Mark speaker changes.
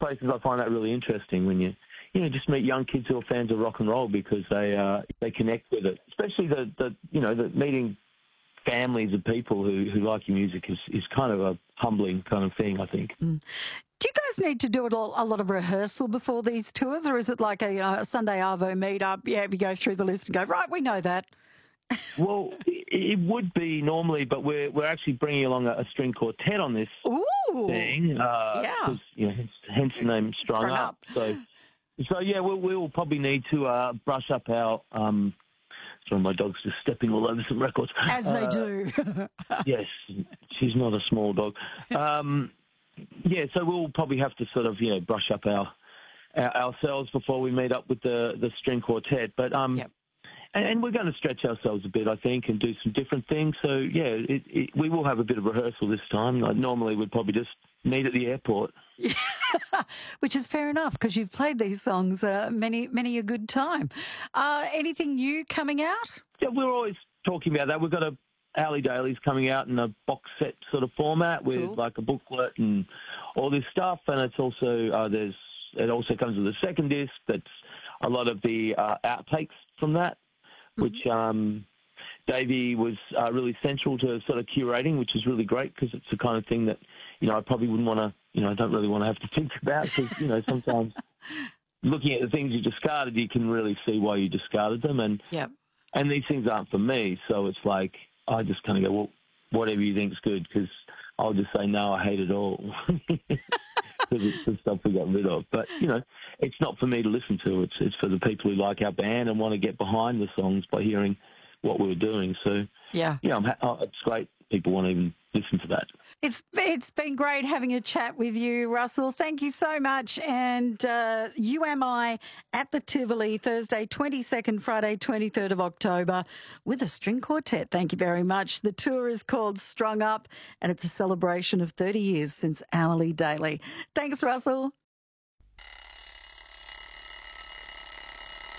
Speaker 1: places I find that really interesting when you just meet young kids who are fans of rock and roll because they connect with it. Especially the meeting families of people who like your music is kind of a humbling kind of thing, I think.
Speaker 2: Mm. Do you guys need to do a lot of rehearsal before these tours, or is it like a Sunday Arvo meet-up? Yeah, we go through the list and go, right, we know that.
Speaker 1: Well, it would be normally, but we're actually bringing along a string quartet on this thing.
Speaker 2: Yeah.
Speaker 1: Hence the name Strung Up. So yeah, we'll probably need to brush up our. Sorry, my dog's just stepping all over some records.
Speaker 2: As they do.
Speaker 1: Yes, she's not a small dog. So we'll probably have to sort of brush up ourselves before we meet up with the string quartet. But
Speaker 2: Yep.
Speaker 1: And we're going to stretch ourselves a bit, I think, and do some different things. So, yeah, we will have a bit of rehearsal this time. Like, normally we'd probably just meet at the airport.
Speaker 2: Which is fair enough because you've played these songs many a good time. Anything new coming out?
Speaker 1: Yeah, we're always talking about that. We've got Ali Daly's coming out in a box set sort of format with like a booklet and all this stuff. And it's also, it also comes with a second disc that's a lot of the outtakes from that, which Davey was really central to sort of curating, which is really great because it's the kind of thing that, I probably wouldn't want to, I don't really want to have to think about because, sometimes looking at the things you discarded, you can really see why you discarded them. And these things aren't for me. So it's like, I just kind of go, well, whatever you think's good, because I'll just say, no, I hate it all. Because it's the stuff we got rid of. But, it's not for me to listen to. It's for the people who like our band and want to get behind the songs by hearing what we were doing. So, it's great people want to even listen to that.
Speaker 2: It's been great having a chat with you, Russell. Thank you so much. And You Am I at the Tivoli, Thursday 22nd, Friday 23rd of October with a string quartet. Thank you very much. The tour is called Strung Up and it's a celebration of 30 years since Ali Daly. Thanks, Russell.